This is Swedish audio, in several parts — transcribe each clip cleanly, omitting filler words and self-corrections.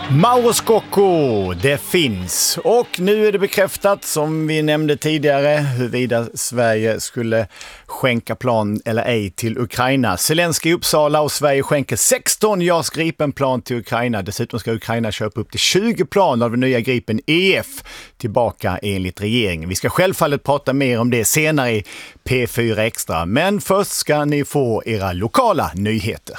Mauro Scocco, det finns. Och nu är det bekräftat, som vi nämnde tidigare, huruvida Sverige skulle skänka plan eller ej till Ukraina. Zelensky i Uppsala och Sverige skänker 16 JAS Gripen-plan till Ukraina. Dessutom ska Ukraina köpa upp till 20 plan av den nya Gripen EF tillbaka enligt regeringen. Vi ska självfallet prata mer om det senare i P4 Extra. Men först ska ni få era lokala nyheter.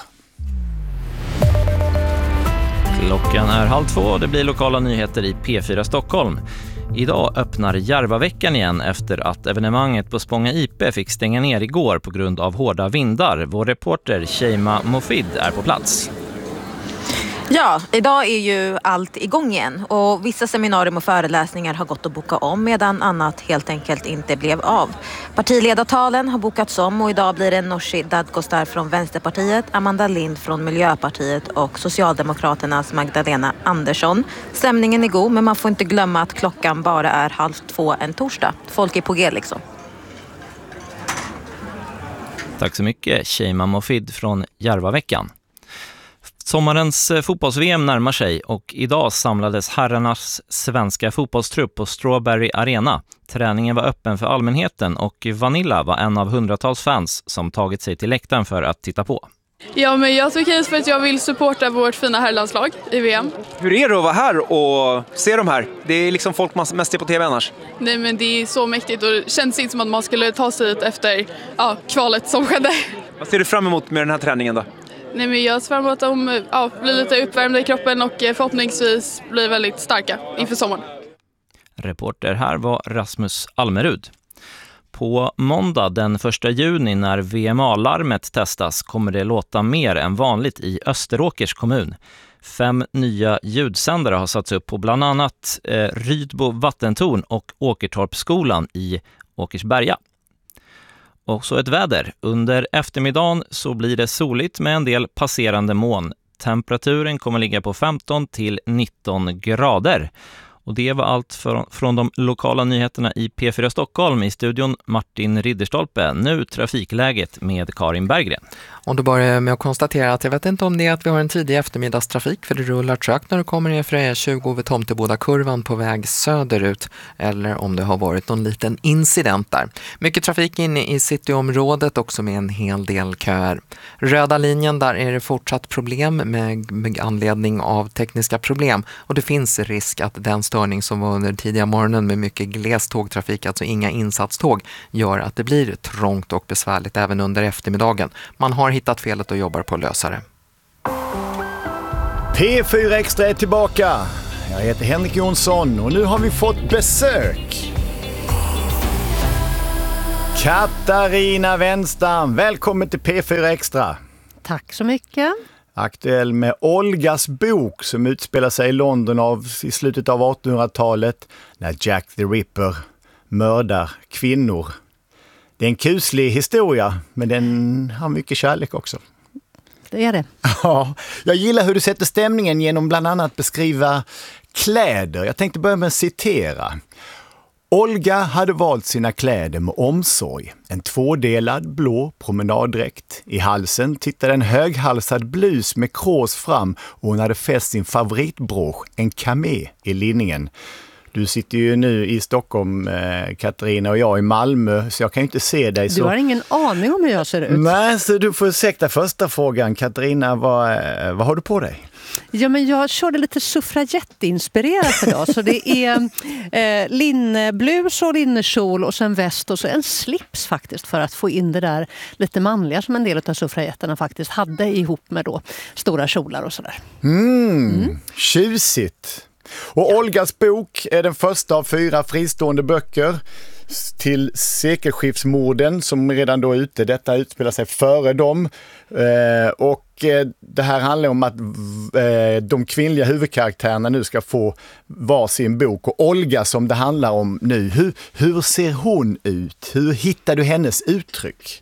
Klockan är 1:30 och det blir lokala nyheter i P4 Stockholm. Idag öppnar Järvaveckan igen efter att evenemanget på Spånga IP fick stänga ner igår på grund av hårda vindar. Vår reporter Sheima Mofid är på plats. Ja, idag är ju allt igång igen och vissa seminarium och föreläsningar har gått att boka om medan annat helt enkelt inte blev av. Partiledartalen har bokats om och idag blir det Nooshi Dadgostar från Vänsterpartiet, Amanda Lind från Miljöpartiet och Socialdemokraternas Magdalena Andersson. Stämningen är god, men man får inte glömma att klockan bara är 1:30 en torsdag. Folk är på G liksom. Tack så mycket, Sheima Mofid från Järvaveckan. Sommarens fotbolls-VM närmar sig och idag samlades herrarnas svenska fotbollstrupp på Strawberry Arena. Träningen var öppen för allmänheten och Vanilla var en av hundratals fans som tagit sig till läktaren för att titta på. Ja, men jag tog hit för att jag vill supporta vårt fina herrlandslag i VM. Hur är det att vara här och se de här? Det är liksom folk man mest ser på tv annars. Nej, men det är så mäktigt och det känns inte som att man skulle ta sig hit efter kvalet som skedde. Vad ser du fram emot med den här träningen då? Nej, men jag ser fram emot att de blir lite uppvärmda i kroppen och förhoppningsvis blir väldigt starka inför sommaren. Reporter här var Rasmus Almerud. På måndag den 1 juni när VMA-larmet testas kommer det låta mer än vanligt i Österåkers kommun. 5 nya ljudsändare har satts upp på bland annat Rydbo vattentorn och Åkertorpsskolan i Åkersberga. Och så ett väder. Under eftermiddagen så blir det soligt med en del passerande moln. Temperaturen kommer ligga på 15 till 19 grader. Och det var allt från de lokala nyheterna i P4 Stockholm. I studion Martin Ridderstolpe. Nu trafikläget med Karin Berggren. Och då börjar jag med att konstatera att jag vet inte om det är att vi har en tidig eftermiddagstrafik, för det rullar trögt när du kommer ner för E20 vid Tomteboda-kurvan på väg söderut, eller om det har varit någon liten incident där. Mycket trafik inne i cityområdet också med en hel del köer. Röda linjen, där är det fortsatt problem med anledning av tekniska problem, och det finns risk att den störning som var under tidiga morgonen med mycket gles tågtrafik, alltså inga insatståg, gör att det blir trångt och besvärligt även under eftermiddagen. Man har hittat felet och jobbar på att lösa det. P4 Extra är tillbaka. Jag heter Henrik Jonsson och nu har vi fått besök. Katarina Wenstam, välkommen till P4 Extra. Tack så mycket. Aktuell med Olgas bok som utspelar sig i London i slutet av 1800-talet när Jack the Ripper mördar kvinnor. Det är en kuslig historia, men den har mycket kärlek också. Det är det. Ja, jag gillar hur du sätter stämningen genom bland annat beskriva kläder. Jag tänkte börja med att citera. Olga hade valt sina kläder med omsorg. En 2-delad blå promenaddräkt. I halsen tittade en höghalsad blus med krås fram och hon hade fäst sin favoritbrosch, en kamé, i linningen. Du sitter ju nu i Stockholm, Katarina, och jag i Malmö, så jag kan ju inte se dig. Du har ingen aning om hur jag ser ut. Nej, så du får ursäkta första frågan. Katarina, vad har du på dig? Ja, men jag körde lite suffragett-inspirerat idag. Så det är linneblus och linnekjol och sen väst och så en slips faktiskt, för att få in det där lite manliga som en del av suffragetterna faktiskt hade ihop med då stora kjolar och sådär. Tjusigt. Och Olgas bok är den första av 4 fristående böcker till sekelskiftsmorden som redan då är ute. Detta utspelar sig före dem. Och det här handlar om att de kvinnliga huvudkaraktärerna nu ska få varsin bok. Och Olga, som det handlar om nu, hur ser hon ut? Hur hittar du hennes uttryck?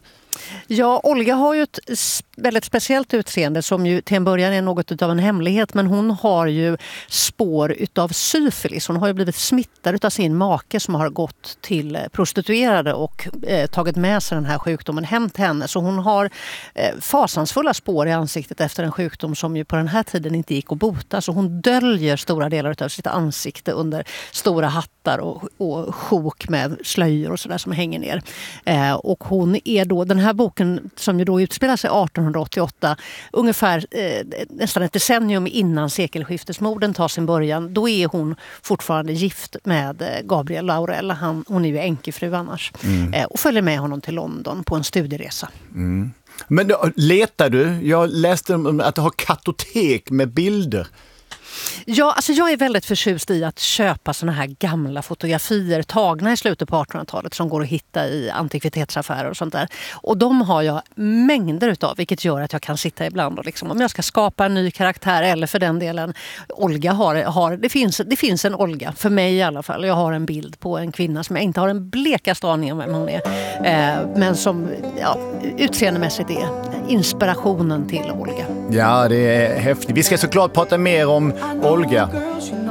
Ja, Olga har ju ett väldigt speciellt utseende som ju till en början är något av en hemlighet, men hon har ju spår utav syfilis. Hon har ju blivit smittad av sin make som har gått till prostituerade och tagit med sig den här sjukdomen hem till henne. Så hon har fasansfulla spår i ansiktet efter en sjukdom som ju på den här tiden inte gick att bota. Så hon döljer stora delar av sitt ansikte under stora hattar och sjok med slöjor och sådär som hänger ner. Och hon är då, den här boken som ju då utspelar sig 1888, ungefär nästan ett decennium innan sekelskiftesmorden tar sin början, då är hon fortfarande gift med Gabriel Laurel. Hon är ju änkefru annars. Och följer med honom till London på en studieresa. Men letar du? Jag läste att du har kartotek med bilder. Ja, alltså jag är väldigt förtjust i att köpa såna här gamla fotografier tagna i slutet på 1800-talet som går att hitta i antikvitetsaffärer och sånt där. Och de har jag mängder utav, vilket gör att jag kan sitta ibland och liksom, om jag ska skapa en ny karaktär eller för den delen Olga har det finns en Olga, för mig i alla fall. Jag har en bild på en kvinna som jag inte har en blekaste aning om vem hon är. Men som utseendemässigt är inspirationen till Olga. Ja, det är häftigt. Vi ska såklart prata mer om Olga